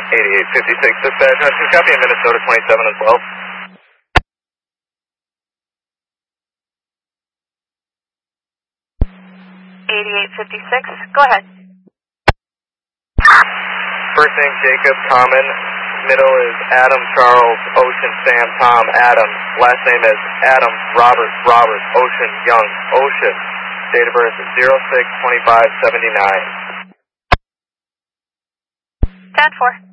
8856 dispatch, just copy in Minnesota 27 as well. 8856, go ahead. First name Jacob, Common. Middle is Adam, Charles, Ocean, Sam, Tom, Adam. Last name is Adam, Robert, Ocean, Young, Ocean. Date of birth is 06-25-79. 10-4.